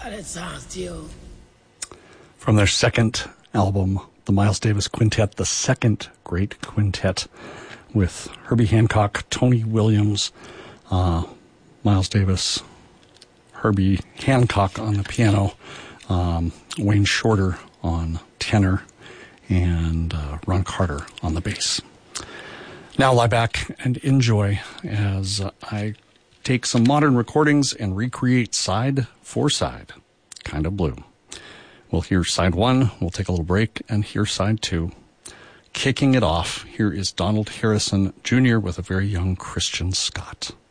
That sounds chill. From their second album, the Miles Davis Quintet, the second great quintet with Herbie Hancock, Tony Williams, Miles Davis, Herbie Hancock on the piano, Wayne Shorter on tenor, and Ron Carter on the bass. Now lie back and enjoy as I take some modern recordings and recreate side for side, Kind of Blue. We'll hear side one, we'll take a little break, and hear side two. Kicking it off, here is Donald Harrison Jr. with a very young Christian Scott.